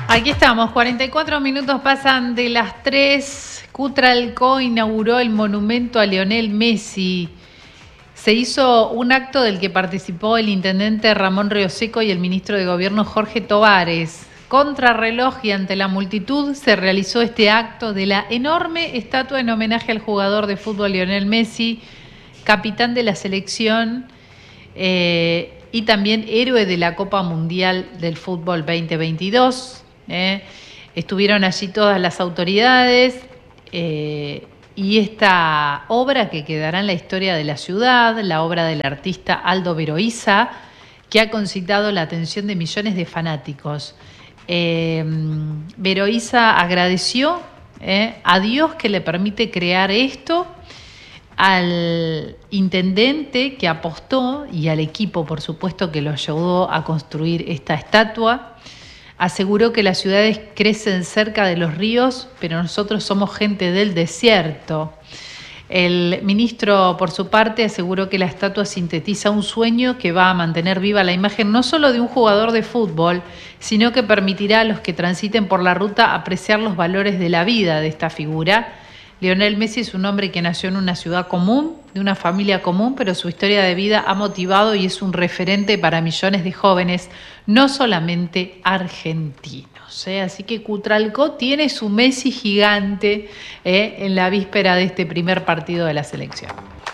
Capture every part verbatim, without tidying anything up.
Aquí estamos, cuarenta y cuatro minutos pasan de las tres. Cutralcó inauguró el monumento a Lionel Messi. Se hizo un acto del que participó el intendente Ramón Rioseco y el ministro de Gobierno Jorge Tovares. Contrarreloj y ante la multitud se realizó este acto de la enorme estatua en homenaje al jugador de fútbol Lionel Messi, capitán de la selección eh, y también héroe de la Copa Mundial del Fútbol veinte veintidós. Eh. Estuvieron allí todas las autoridades eh, y esta obra que quedará en la historia de la ciudad, la obra del artista Aldo Veroiza, que ha concitado la atención de millones de fanáticos. Eh, Veroiza agradeció eh, a Dios que le permite crear esto, al intendente que apostó y al equipo, por supuesto, que lo ayudó a construir esta estatua. Aseguró que las ciudades crecen cerca de los ríos, pero nosotros somos gente del desierto. El ministro, por su parte, aseguró que la estatua sintetiza un sueño que va a mantener viva la imagen no solo de un jugador de fútbol, sino que permitirá a los que transiten por la ruta apreciar los valores de la vida de esta figura. Lionel Messi es un hombre que nació en una ciudad común, de una familia común, pero su historia de vida ha motivado y es un referente para millones de jóvenes, no solamente argentinos. ¿eh? Así que Cutralcó tiene su Messi gigante ¿eh? en la víspera de este primer partido de la selección.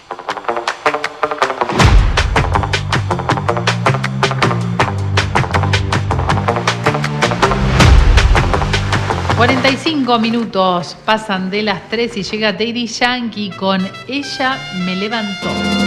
cuarenta y cinco minutos pasan de las tres y llega Daddy Yankee con Ella me levantó.